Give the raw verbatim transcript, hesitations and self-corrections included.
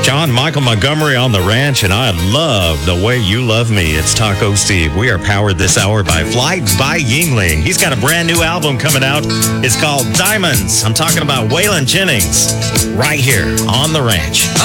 John Michael Montgomery on the ranch, and I love the way you love me. It's Taco Steve. We are powered this hour by Flight by Yingling. He's got a brand new album coming out. It's called Diamonds. I'm talking about Waylon Jennings right here on the ranch.